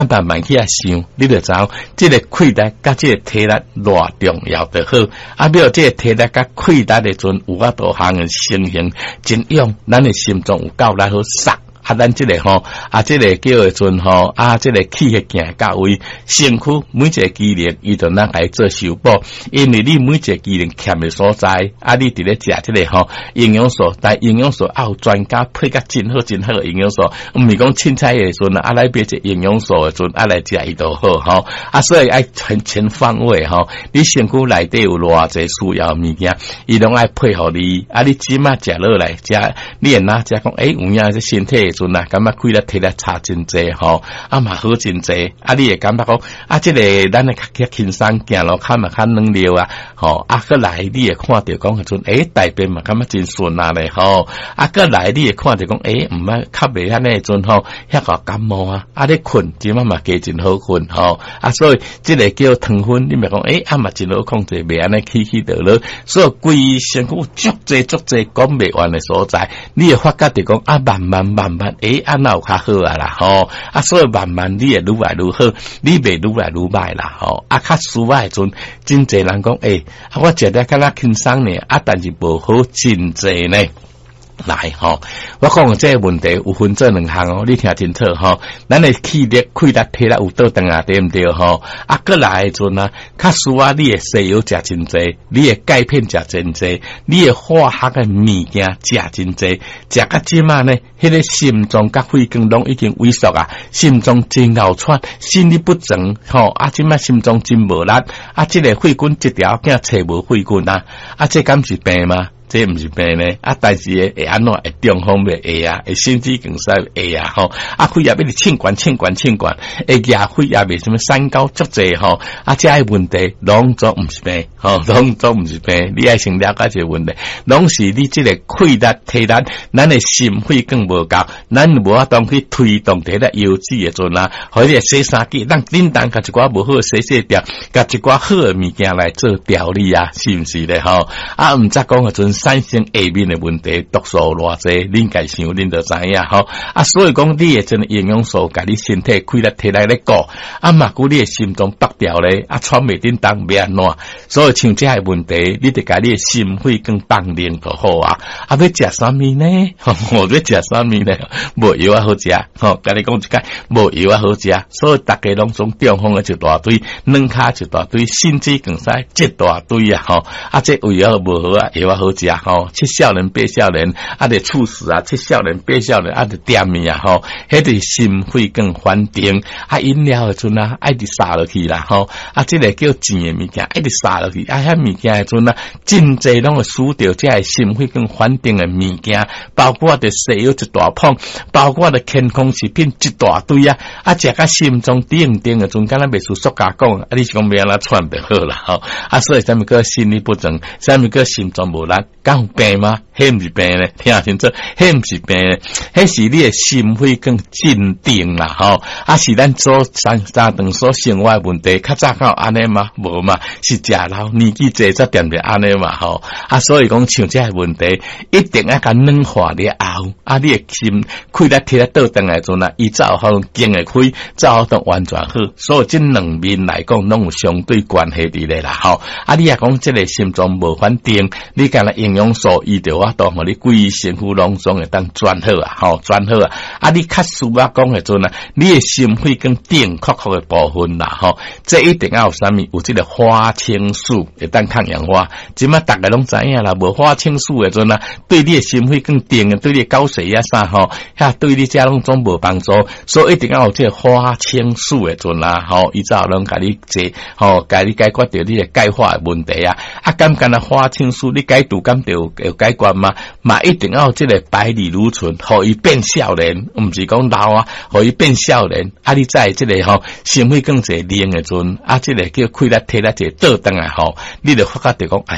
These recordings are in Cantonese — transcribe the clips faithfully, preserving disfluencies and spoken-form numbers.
慢慢去啊想，你就知道这个气力甲这个体力偌重要就好。啊，比如这个体力甲气力的阵有法度行的成形，真用咱的心中有够来好杀。啊，咱这个吼，啊，这个叫的阵吼，啊，这个气血行到位，身躯每一个机能，伊就咱来做修补。因为你每一个机能欠的所在，啊，你伫咧食这个吼营养素，但营养素也有专家配甲真好真好的营养素，毋是讲凊彩的阵啊，来买这营养素的阵啊来食伊就好吼。啊，所以爱全全方位吼，你身躯内底有偌济需要物件，伊拢爱配合你。啊，你即马食落来食，你也哪食讲，诶、欸，有影这身体。阵啊，感觉气力体力差真济吼，啊嘛好真济，啊你会感觉讲啊，这个咱诶较轻松行路，较嘛较能溜啊，吼啊个来你会看到讲迄阵，诶大便嘛感觉真顺啊咧吼，啊个来你会看到讲，诶毋捌较袂安尼迄阵吼，遐个感冒啊，啊你困，即嘛嘛加真好困吼，啊所以这个叫糖分，你咪讲，诶啊嘛真好控制，袂安尼起起倒落，所以规身躯足济足济讲袂完诶所在，你会发觉着讲啊慢慢慢慢。诶，啊那有较好啊啦，吼，啊所以慢慢你会愈来愈好，你袂愈来愈歹啦，吼，啊较输歹阵，真侪人讲，诶、欸，啊我食得较较轻松呢，啊但是无好真侪呢。来吼，我讲这个问题有分做两项哦，你听清楚吼。咱的气力、气力、体力有倒转啊，对毋对吼？啊，过来的阵啊，较需要你的西药食真济，你的钙片食真济，你的化学的物件食真济，食到即马呢，迄个心脏甲肺功能已经萎缩啊，心脏真熬喘，心律不正吼，啊，即马心脏真无力，啊，即个肺管一条囝找无肺管啊，啊，这敢是病吗？这毋是病呢，啊，但是会安怎会中风袂会啊，会心肌梗塞会啊，吼，啊，肺也要你清管清管清管，会压肺也袂什么三高足济吼，啊，这些问题拢总毋是病，吼，拢总毋是病，你爱先了解这个问题，拢是你这个气力体力，咱的心肺更无够，咱无法当去推动这个油脂的阵啊，或者洗衫机，咱叮当甲一寡无好洗洗掉，甲一寡好的物件来做调理啊，是毋是咧吼？啊，毋则讲个阵。产生下面的问题，毒素偌济，恁家想恁就知影吼。啊，所以讲你的真营养素，甲你身体气力体力咧顾，啊，嘛古你的心脏拔掉咧，啊，喘袂叮当要安怎？所以像这些问题，你得甲你的心肺更放灵就好啊。啊，要食啥物呢？我要食啥物呢？无药啊好食，吼，甲你讲一解，无药啊好食，所以大家拢总中风的一大堆，软骹一大堆，心肌梗塞一大堆啊，吼，啊，这胃药无好啊，药啊好食。吼，七少年八少年，啊，得猝死啊，七少年八少年，啊，得点咪啊，吼，迄个心肺更稳定，啊，饮料的阵啊，爱得撒落去啦，吼，啊，这个叫钱的物件，爱得撒落去，啊，遐物件的阵啊，真济拢会输掉，这个心肺更稳定的物件，包括的西药一大捧，包括的健康食品一大堆啊，啊，食甲心脏定定的阵，敢若袂输塑胶讲，啊，你是讲要安怎喘就好啦，吼，啊，所以啥物叫心律不正，啥物叫心脏无力。讲病吗？迄毋是病咧，听清楚，迄毋是病咧，迄是你的心肺更镇定啦，吼，啊是咱做三三顿所生活问题，较早较安尼吗？无嘛，是食老年纪济才变变安尼嘛，吼，啊所以讲像这个问题，一定要甲软化了后，啊你的心气力体力倒转来阵啊，伊才有可能经会开，才有可能完全好，所以这两面来讲，拢有相对关系伫咧啦，吼，啊你若讲这个心脏无稳定，你干那营养素伊就我当互你规身躯拢总会当转好啊，吼转好啊！啊，你较需要讲诶阵啊，你诶心肺跟定确确诶部分啦，吼，这一定要有啥物？有即个花青素会当抗氧化。即马大家拢知影啦，无花青素诶阵啊，对你诶心肺更定诶，对你高血压啥吼，遐对你遮拢总无帮助。所以一定要有即个花青素诶阵啦，吼，伊才有能甲你解，吼，甲你解决掉你诶钙化诶问题啊。啊，敢干那花青素你解毒敢着有有解决吗？嘛一定要有即个白藜芦醇，互伊变少年，毋是讲老啊，互伊变少年。啊，你在即个吼心肺更侪灵诶阵，啊，即个叫气力体力者倒转来吼，你就发觉着讲，哎。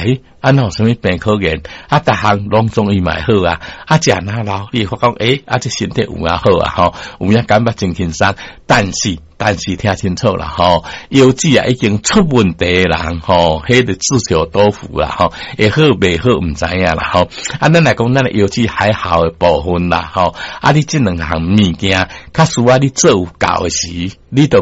啊，哪有什么病可言？啊，逐项拢总伊买好啊，啊，食哪老，你发讲诶，啊，这身体有啊好啊，吼，有影感觉真轻松，但是。但是听清楚啦吼，腰子啊已经出问题的人吼，迄个自求多福啦吼，会好袂好毋知影啦吼。啊，咱来讲咱的腰子还好的部分啦吼，啊，你这两项物件，较需要你做有够的时，你都